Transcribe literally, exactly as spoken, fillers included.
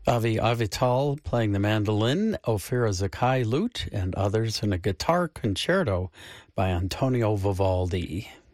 Avi Avital playing the mandolin, Ophira Zakai lute, and others in a guitar concerto by Antonio Vivaldi.